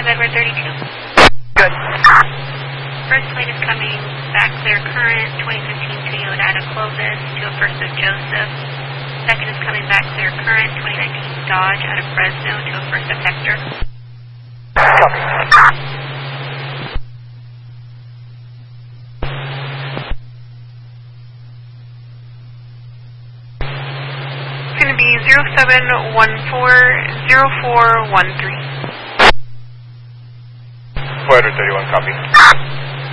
Edward 32. Good. First plane is coming back clear current, 2015 Toyota Clovis to a first of Joseph. Second is coming back clear current, 2019 Dodge out of Fresno to a first of Hector. Copy. It's going to be 07140413. Edward 31, copy.